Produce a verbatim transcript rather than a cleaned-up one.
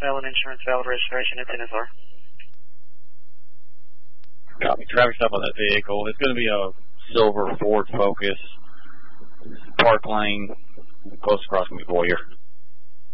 Valid insurance, valid registration, it's N S R. Copy. Traffic stop on that vehicle. It's going to be a silver Ford Focus. Park lane. Close across going to be Boyer.